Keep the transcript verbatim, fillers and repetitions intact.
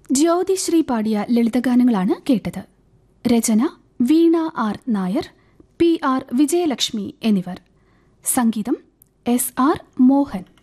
ജ്യോതിശ്രീ പാടിയ ലളിതഗാനങ്ങളാണ് കേട്ടത്. രചന വീണ R Nair, P R Vijayalakshmi എന്നിവർ. സംഗീതം എസ് ആർ മോഹൻ.